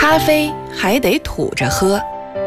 咖啡还得吐着喝。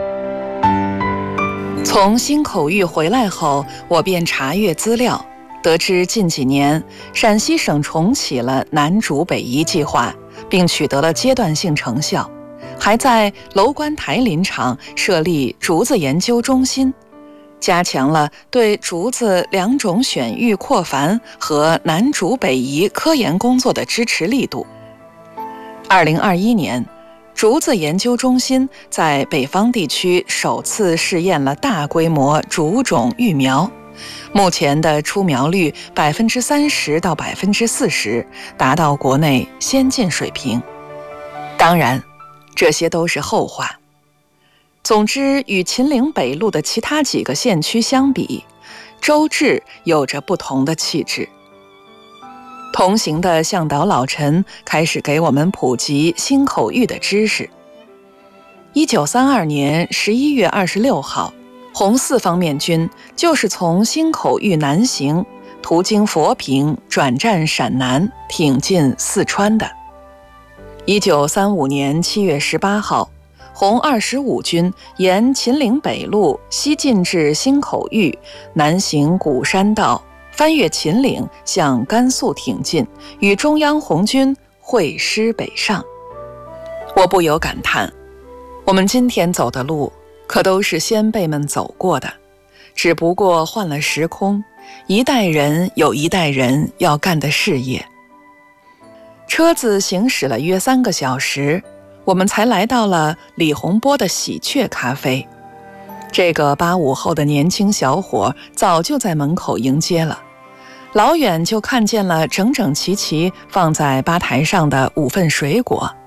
从新口域回来后，我便查阅资料，得知近几年陕西省重启了南竹北移计划，并取得了阶段性成效，还在楼观台林场设立竹子研究中心，加强了对竹子两种选育扩繁和南竹北移科研工作的支持力度。2021年，竹子研究中心在北方地区首次试验了大规模竹种育苗，目前的出苗率30%到40%，达到国内先进水平。当然，这些都是后话。总之，与秦岭北路的其他几个县区相比，周至有着不同的气质。同行的向导老陈开始给我们普及新口域的知识。1932年11月26号，红四方面军就是从新口域南行，途经佛坪，转战陕南，挺进四川的。1935年7月18号，红25军沿秦岭北路西进至新口域，南行鼓山道，翻越秦岭向甘肃挺进，与中央红军会师北上。我不由感叹，我们今天走的路可都是先辈们走过的，只不过换了时空，一代人有一代人要干的事业。车子行驶了约3个小时，我们才来到了李洪波的喜鹊咖啡。这个85后的年轻小伙早就在门口迎接了，老远就看见了整整齐齐放在吧台上的5份水果，